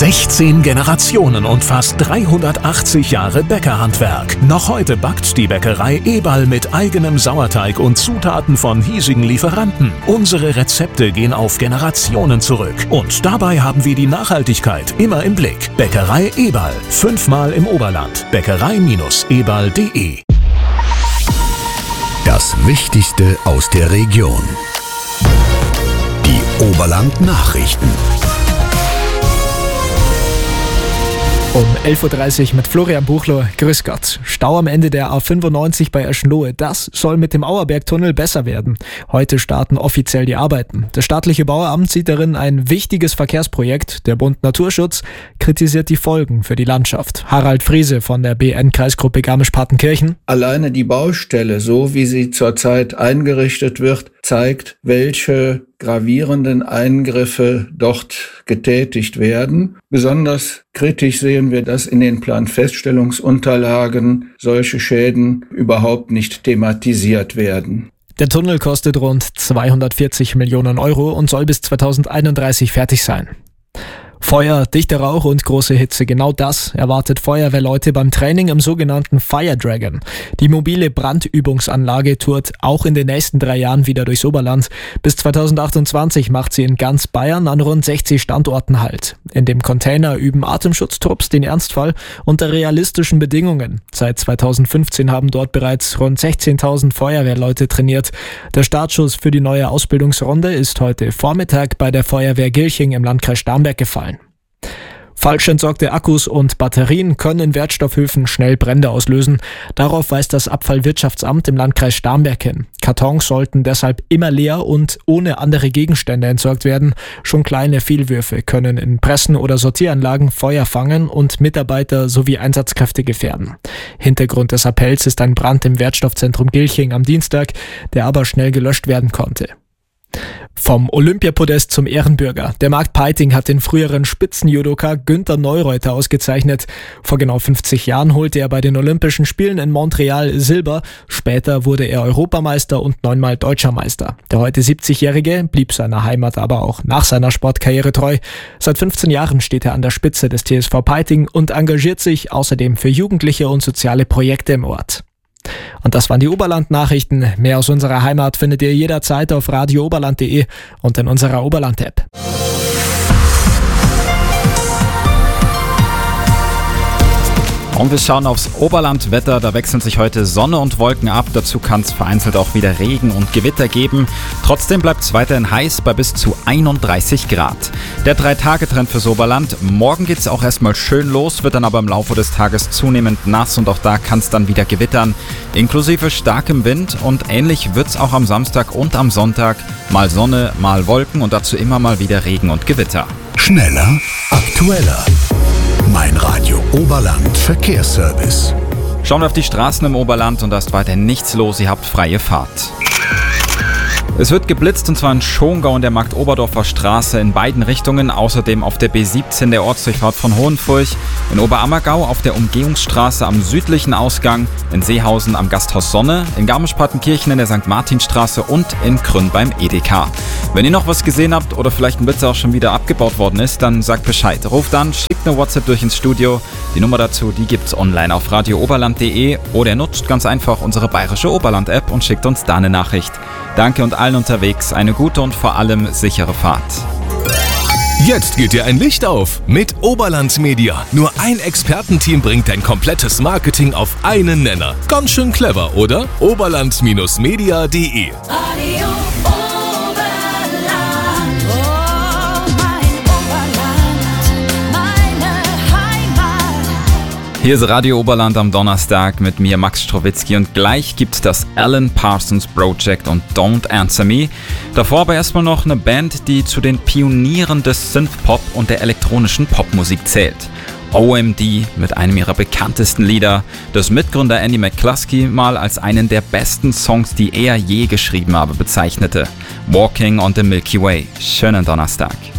16 Generationen und fast 380 Jahre Bäckerhandwerk. Noch heute backt die Bäckerei Eberl mit eigenem Sauerteig und Zutaten von hiesigen Lieferanten. Unsere Rezepte gehen auf Generationen zurück. Und dabei haben wir die Nachhaltigkeit immer im Blick. Bäckerei Eberl. 5-mal im Oberland. Bäckerei-eberl.de. Das Wichtigste aus der Region. Die Oberland-Nachrichten. Um 11.30 Uhr mit Florian Buchler. Grüß Gott. Stau am Ende der A95 bei Eschenlohe. Das soll mit dem Auerbergtunnel besser werden. Heute starten offiziell die Arbeiten. Das staatliche Bauamt sieht darin ein wichtiges Verkehrsprojekt. Der Bund Naturschutz kritisiert die Folgen für die Landschaft. Harald Friese von der BN-Kreisgruppe Garmisch-Partenkirchen. Alleine die Baustelle, so wie sie zurzeit eingerichtet wird, zeigt, welche gravierenden Eingriffe dort getätigt werden. Besonders kritisch sehen wir, dass in den Planfeststellungsunterlagen solche Schäden überhaupt nicht thematisiert werden. Der Tunnel kostet rund 240 Millionen Euro und soll bis 2031 fertig sein. Feuer, dichter Rauch und große Hitze. Genau das erwartet Feuerwehrleute beim Training im sogenannten Fire Dragon. Die mobile Brandübungsanlage tourt auch in den nächsten 3 Jahren wieder durchs Oberland. Bis 2028 macht sie in ganz Bayern an rund 60 Standorten Halt. In dem Container üben Atemschutztrupps den Ernstfall unter realistischen Bedingungen. Seit 2015 haben dort bereits rund 16.000 Feuerwehrleute trainiert. Der Startschuss für die neue Ausbildungsrunde ist heute Vormittag bei der Feuerwehr Gilching im Landkreis Starnberg gefallen. Falsch entsorgte Akkus und Batterien können in Wertstoffhöfen schnell Brände auslösen. Darauf weist das Abfallwirtschaftsamt im Landkreis Starnberg hin. Kartons sollten deshalb immer leer und ohne andere Gegenstände entsorgt werden. Schon kleine Fehlwürfe können in Pressen oder Sortieranlagen Feuer fangen und Mitarbeiter sowie Einsatzkräfte gefährden. Hintergrund des Appells ist ein Brand im Wertstoffzentrum Gilching am Dienstag, der aber schnell gelöscht werden konnte. Vom Olympiapodest zum Ehrenbürger. Der Markt Peiting hat den früheren Spitzenjudoka Günther Neureuter ausgezeichnet. Vor genau 50 Jahren holte er bei den Olympischen Spielen in Montreal Silber. Später wurde er Europameister und 9-mal Deutscher Meister. Der heute 70-Jährige blieb seiner Heimat aber auch nach seiner Sportkarriere treu. Seit 15 Jahren steht er an der Spitze des TSV Peiting und engagiert sich außerdem für Jugendliche und soziale Projekte im Ort. Und das waren die Oberland-Nachrichten. Mehr aus unserer Heimat findet ihr jederzeit auf radiooberland.de und in unserer Oberland-App. Und wir schauen aufs Oberlandwetter. Da wechseln sich heute Sonne und Wolken ab. Dazu kann es vereinzelt auch wieder Regen und Gewitter geben. Trotzdem bleibt es weiterhin heiß bei bis zu 31 Grad. Der 3-Tage-Trend fürs Oberland. Morgen geht es auch erstmal schön los, wird dann aber im Laufe des Tages zunehmend nass und auch da kann es dann wieder gewittern. Inklusive starkem Wind und ähnlich wird es auch am Samstag und am Sonntag. Mal Sonne, mal Wolken und dazu immer mal wieder Regen und Gewitter. Schneller, aktueller. Mein Radio Oberland Verkehrsservice. Schauen wir auf die Straßen im Oberland und da ist weiterhin nichts los. Ihr habt freie Fahrt. Es wird geblitzt und zwar in Schongau in der Markt-Oberdorfer Straße in beiden Richtungen, außerdem auf der B17 der Ortsdurchfahrt von Hohenfurch, in Oberammergau auf der Umgehungsstraße am südlichen Ausgang, in Seehausen am Gasthaus Sonne, in Garmisch-Partenkirchen in der St. Martinstraße und in Krünn beim Edeka. Wenn ihr noch was gesehen habt oder vielleicht ein Blitzer auch schon wieder abgebaut worden ist, dann sagt Bescheid. Ruft an, schickt eine WhatsApp durch ins Studio. Die Nummer dazu, die gibt's online auf radiooberland.de oder ihr nutzt ganz einfach unsere bayerische Oberland-App und schickt uns da eine Nachricht. Danke und allen unterwegs eine gute und vor allem sichere Fahrt. Jetzt geht dir ein Licht auf mit Oberland Media. Nur ein Expertenteam bringt dein komplettes Marketing auf einen Nenner. Ganz schön clever, oder? Oberland-media.de. Hier ist Radio Oberland am Donnerstag mit mir, Max Strowitzki, und gleich gibt's das Alan Parsons Project und Don't Answer Me. Davor aber erstmal noch eine Band, die zu den Pionieren des Synthpop und der elektronischen Popmusik zählt. OMD mit einem ihrer bekanntesten Lieder, das Mitgründer Andy McCluskey mal als einen der besten Songs, die er je geschrieben habe, bezeichnete. Walking on the Milky Way. Schönen Donnerstag.